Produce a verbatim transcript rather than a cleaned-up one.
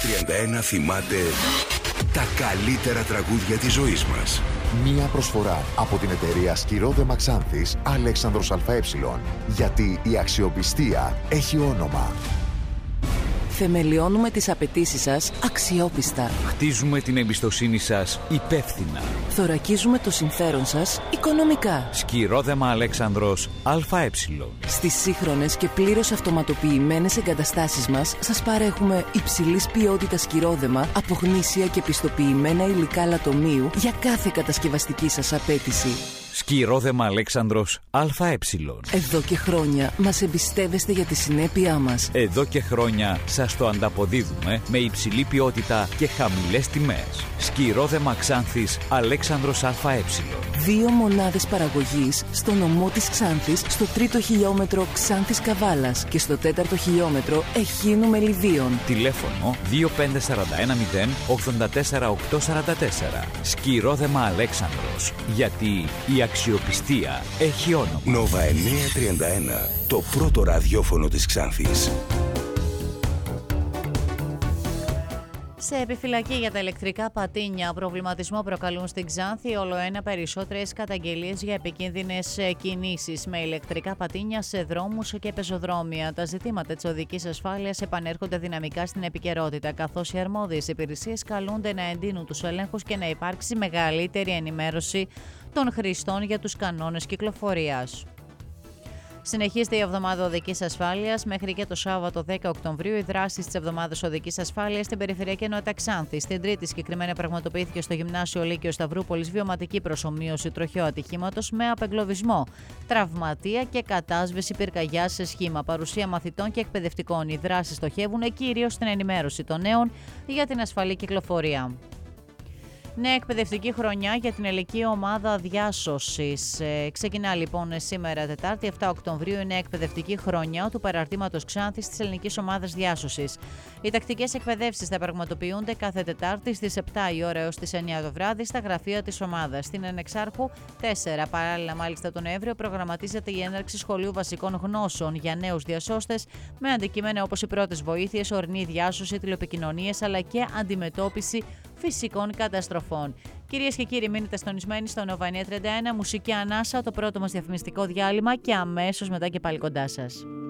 τριάντα ένα θυμάται τα καλύτερα τραγούδια της ζωής μας. Μία προσφορά από την εταιρεία Σκυρόδεμα Ξάνθης Αλέξανδρος ΑΕ. Γιατί η αξιοπιστία έχει όνομα. Θεμελιώνουμε τις απαιτήσεις σας αξιόπιστα. Χτίζουμε την εμπιστοσύνη σας υπεύθυνα. Θωρακίζουμε το συμφέρον σας οικονομικά. Σκυρόδεμα Αλέξανδρος ΑΕ. Στις σύγχρονες και πλήρως αυτοματοποιημένες εγκαταστάσεις μας σας παρέχουμε υψηλής ποιότητας σκυρόδεμα από γνήσια και πιστοποιημένα υλικά λατομείου για κάθε κατασκευαστική σας απέτηση. Σκυρόδεμα Αλέξανδρος ΑΕ. Εδώ και χρόνια μας εμπιστεύεστε για τη συνέπειά μας. Εδώ και χρόνια σας το ανταποδίδουμε με υψηλή ποιότητα και χαμηλές τιμές. Σκυρόδεμα Ξάνθης Αλέξανδρος ΑΕ. Δύο μονάδες παραγωγής στο νομό της Ξάνθης, στο τρίτο χιλιόμετρο Ξάνθης Καβάλας και στο τέταρτο χιλιόμετρο Εχίνου Μελιδίων. Τηλέφωνο δύο πέντε τέσσερα ένα μηδέν ογδόντα τέσσερα οκτακόσια σαράντα τέσσερα. Σκυρόδεμα Αλέξανδρος. Γιατί η αξιοπιστία έχει όνομα. Νόβα εννιακόσια τριάντα ένα. Το πρώτο ραδιόφωνο της Ξάνθης. Σε επιφυλακή για τα ηλεκτρικά πατίνια, προβληματισμό προκαλούν στην Ξάνθη όλο ένα περισσότερες καταγγελίες για επικίνδυνες κινήσεις με ηλεκτρικά πατίνια σε δρόμους και πεζοδρόμια. Τα ζητήματα της οδικής ασφάλειας επανέρχονται δυναμικά στην επικαιρότητα, καθώς οι αρμόδιες υπηρεσίες καλούνται να εντείνουν τους ελέγχους και να υπάρξει μεγαλύτερη ενημέρωση των χρηστών για τους κανόνες κυκλοφορίας. Συνεχίζεται η εβδομάδα οδικής ασφάλειας. Μέχρι και το Σάββατο δέκα Οκτωβρίου, οι δράσεις της εβδομάδας οδικής ασφάλειας στην περιφερειακή ενότητα Ξάνθης. Στην Τρίτη, συγκεκριμένα, πραγματοποιήθηκε στο Γυμνάσιο Λύκειο Σταυρούπολης βιωματική προσομοίωση τροχαίου ατυχήματος με απεγκλωβισμό, τραυματία και κατάσβεση πυρκαγιάς σε σχήμα. Παρουσία μαθητών και εκπαιδευτικών. Οι δράσεις στοχεύουν κυρίως στην ενημέρωση των νέων για την ασφαλή κυκλοφορία. Νέα εκπαιδευτική χρονιά για την ελληνική ομάδα διάσωσης. Ε, ξεκινά λοιπόν σήμερα Τετάρτη επτά Οκτωβρίου η νέα εκπαιδευτική χρονιά του παραρτήματος Ξάνθης της ελληνικής ομάδας διάσωσης. Οι τακτικές εκπαιδεύσεις θα πραγματοποιούνται κάθε Τετάρτη στις επτά η ώρα έως τις εννιά το βράδυ στα γραφεία της ομάδας. Στην Ανεξάρχου τέσσερα. Παράλληλα, μάλιστα τον Νοέμβριο, προγραμματίζεται η έναρξη σχολείου βασικών γνώσεων για νέους διασώστες με αντικείμενα όπως οι πρώτες βοήθειες, ορεινή διάσωση, τηλεπικοινωνίες αλλά και αντιμετώπιση φυσικών καταστροφών. Κυρίες και κύριοι, μείνετε στονισμένοι στο Νόβα εννιακόσια τριάντα ένα, μουσική ανάσα, το πρώτο μας διαφημιστικό διάλειμμα και αμέσως μετά και πάλι κοντά σας.